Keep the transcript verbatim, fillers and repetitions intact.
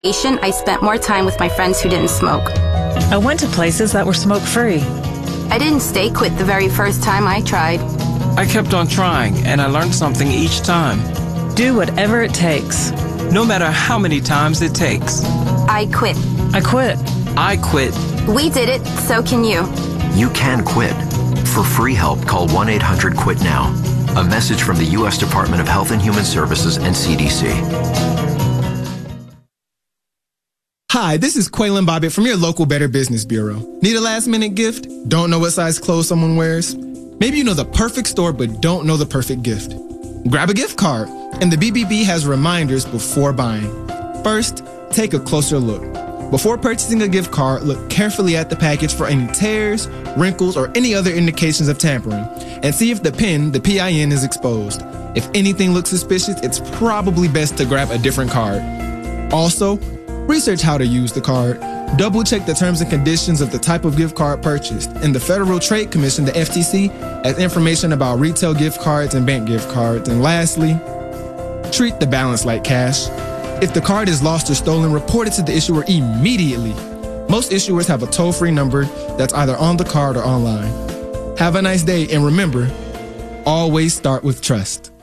I spent more time with my friends who didn't smoke. I went to places that were smoke-free. I didn't stay quit the very first time I tried. I kept on trying, and I learned something each time. Do whatever it takes. No matter how many times it takes. I quit. I quit. I quit. We did it, so can you. You can quit. For free help, call one eight hundred quit now. A message from the U S Department of Health and Human Services and C D C. Hi, this is Quaylen Bobbitt from your local Better Business Bureau. Need a last minute gift? Don't know what size clothes someone wears? Maybe you know the perfect store but don't know the perfect gift. Grab a gift card, and the B B B has reminders before buying. First, take a closer look. Before purchasing a gift card, look carefully at the package for any tears, wrinkles, or any other indications of tampering, and see if the pin, the P I N, is exposed. If anything looks suspicious, it's probably best to grab a different card. Also, research how to use the card. Double check the terms and conditions of the type of gift card purchased. And the Federal Trade Commission, the F T C, has information about retail gift cards and bank gift cards. And lastly, treat the balance like cash. If the card is lost or stolen, report it to the issuer immediately. Most issuers have a toll-free number that's either on the card or online. Have a nice day, and remember, always start with trust.